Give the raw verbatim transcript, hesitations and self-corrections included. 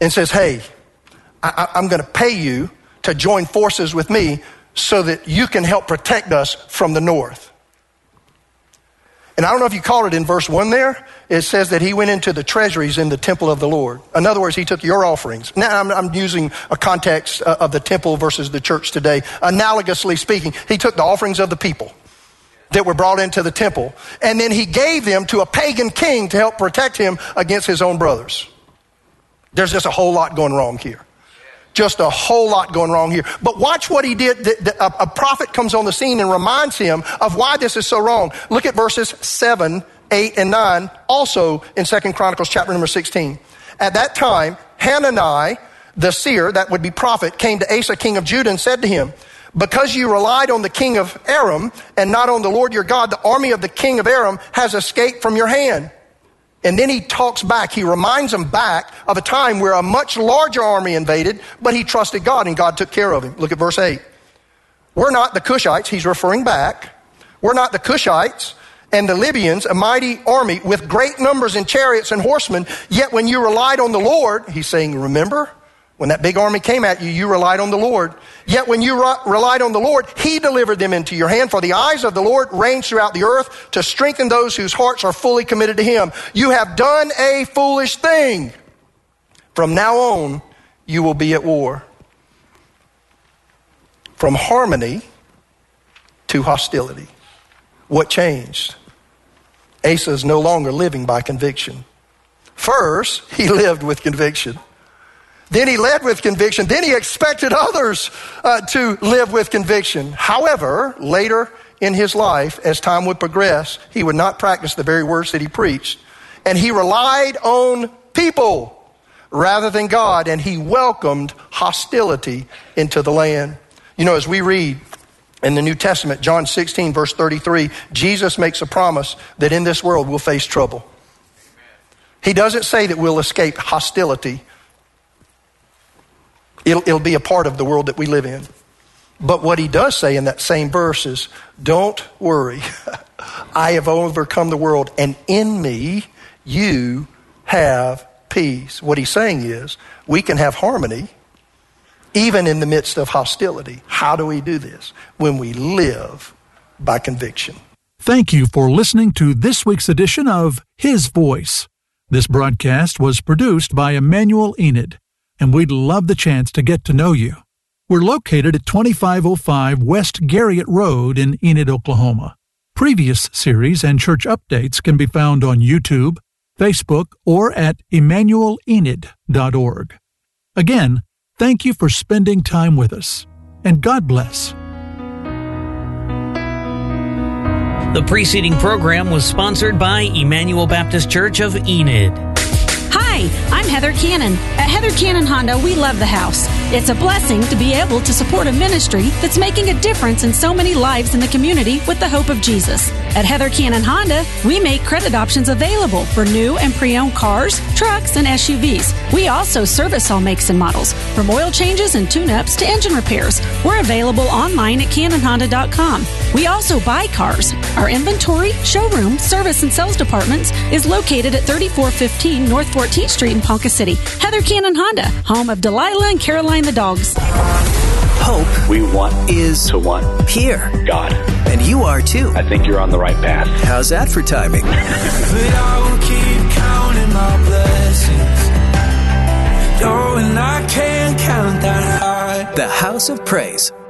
and says, hey, I, I'm going to pay you to join forces with me so that you can help protect us from the north. And I don't know if you caught it in verse one there. It says that he went into the treasuries in the temple of the Lord. In other words, he took your offerings. Now I'm, I'm using a context uh, of the temple versus the church today. Analogously speaking, he took the offerings of the people that were brought into the temple, and then he gave them to a pagan king to help protect him against his own brothers. There's just a whole lot going wrong here. Just a whole lot going wrong here. But watch what he did. The, the, a, a prophet comes on the scene and reminds him of why this is so wrong. Look at verses seven, eight, and nine, also in Second Chronicles chapter number sixteen. At that time, Hanani, the seer, that would be prophet, came to Asa, king of Judah, and said to him, because you relied on the king of Aram and not on the Lord your God, the army of the king of Aram has escaped from your hand. And then he talks back. He reminds them back of a time where a much larger army invaded, but he trusted God and God took care of him. Look at verse eight. We're not the Cushites. He's referring back. We're not the Cushites and the Libyans, a mighty army with great numbers in chariots and horsemen. Yet when you relied on the Lord, he's saying, remember, when that big army came at you, you relied on the Lord. Yet when you re- relied on the Lord, he delivered them into your hand. For the eyes of the Lord range throughout the earth to strengthen those whose hearts are fully committed to him. You have done a foolish thing. From now on, you will be at war. From harmony to hostility. What changed? Asa is no longer living by conviction. First, he lived with conviction. Then he led with conviction. Then he expected others uh, to live with conviction. However, later in his life, as time would progress, he would not practice the very words that he preached. And he relied on people rather than God. And he welcomed hostility into the land. You know, as we read in the New Testament, John sixteen, verse thirty-three, Jesus makes a promise that in this world we'll face trouble. He doesn't say that we'll escape hostility. It'll, it'll be a part of the world that we live in. But what he does say in that same verse is, don't worry. I have overcome the world, and in me you have peace. What he's saying is, we can have harmony even in the midst of hostility. How do we do this? When we live by conviction. Thank you for listening to this week's edition of His Voice. This broadcast was produced by Emmanuel Enid, and we'd love the chance to get to know you. We're located at twenty-five oh five West Garriott Road in Enid, Oklahoma. Previous series and church updates can be found on YouTube, Facebook, or at emmanuel enid dot org. Again, thank you for spending time with us, and God bless. The preceding program was sponsored by Emmanuel Baptist Church of Enid. Hi, I'm Heather Cannon. At Heather Cannon Honda, we love the house. It's a blessing to be able to support a ministry that's making a difference in so many lives in the community with the hope of Jesus. At Heather Cannon Honda, we make credit options available for new and pre-owned cars, trucks, and S U Vs. We also service all makes and models, from oil changes and tune-ups to engine repairs. We're available online at cannon honda dot com. We also buy cars. Our inventory, showroom, service, and sales departments is located at thirty-four fifteen North fourteenth Street in Ponca City. Heather Cannon Honda, home of Delilah and Caroline the dogs. Hope we want is to want here. God. And you are too. I think you're on the right path. How's that for timing? But I will keep counting my blessings. Knowing I can't count that high. The House of Praise